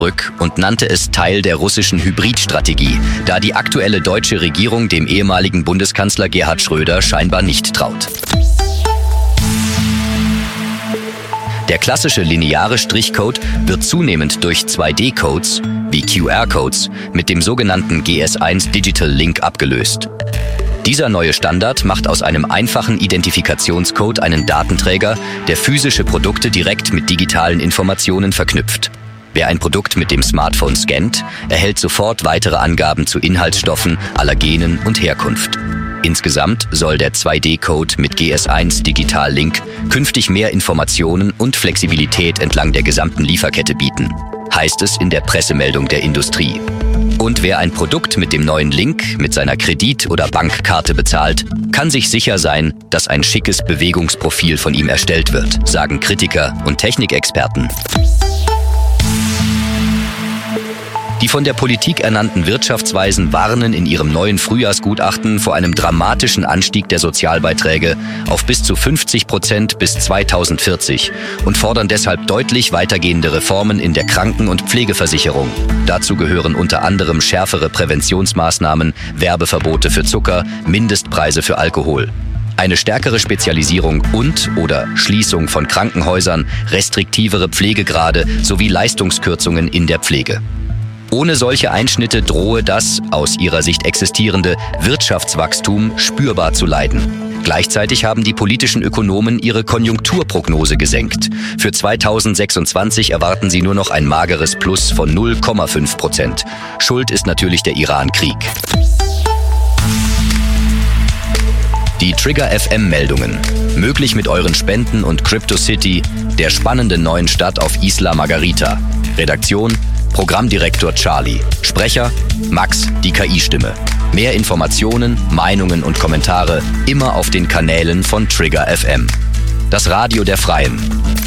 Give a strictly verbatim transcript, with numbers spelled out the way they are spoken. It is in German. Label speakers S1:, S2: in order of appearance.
S1: zurück und nannte es Teil der russischen Hybridstrategie, da die aktuelle deutsche Regierung dem ehemaligen Bundeskanzler Gerhard Schröder scheinbar nicht traut. Der klassische lineare Strichcode wird zunehmend durch zwei D Codes wie Q R-Codes mit dem sogenannten G S eins Digital Link abgelöst. Dieser neue Standard macht aus einem einfachen Identifikationscode einen Datenträger, der physische Produkte direkt mit digitalen Informationen verknüpft. Wer ein Produkt mit dem Smartphone scannt, erhält sofort weitere Angaben zu Inhaltsstoffen, Allergenen und Herkunft. Insgesamt soll der zwei D Code mit G S eins Digital Link künftig mehr Informationen und Flexibilität entlang der gesamten Lieferkette bieten, heißt es in der Pressemeldung der Industrie. Und wer ein Produkt mit dem neuen Link mit seiner Kredit- oder Bankkarte bezahlt, kann sich sicher sein, dass ein schickes Bewegungsprofil von ihm erstellt wird, sagen Kritiker und Technikexperten. Die von der Politik ernannten Wirtschaftsweisen warnen in ihrem neuen Frühjahrsgutachten vor einem dramatischen Anstieg der Sozialbeiträge auf bis zu fünfzig Prozent bis zweitausendvierzig und fordern deshalb deutlich weitergehende Reformen in der Kranken- und Pflegeversicherung. Dazu gehören unter anderem schärfere Präventionsmaßnahmen, Werbeverbote für Zucker, Mindestpreise für Alkohol. Eine stärkere Spezialisierung und oder Schließung von Krankenhäusern, restriktivere Pflegegrade sowie Leistungskürzungen in der Pflege. Ohne solche Einschnitte drohe das, aus ihrer Sicht existierende, Wirtschaftswachstum spürbar zu leiden. Gleichzeitig haben die politischen Ökonomen ihre Konjunkturprognose gesenkt. Für zweitausendsechsundzwanzig erwarten sie nur noch ein mageres Plus von null Komma fünf Prozent. Schuld ist natürlich der Iran-Krieg. Die Trigger F M-Meldungen. Möglich mit euren Spenden und CryptoCity, der spannenden neuen Stadt auf Isla Margarita. Redaktion: Programmdirektor Charlie. Sprecher: Max, die K I-Stimme. Mehr Informationen, Meinungen und Kommentare immer auf den Kanälen von Trigger F M. Das Radio der Freien.